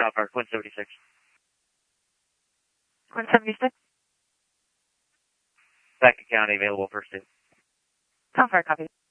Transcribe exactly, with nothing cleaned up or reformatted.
Southpark, one seventy-six. one seventy-six. Second County, available first two. Southpark, copy.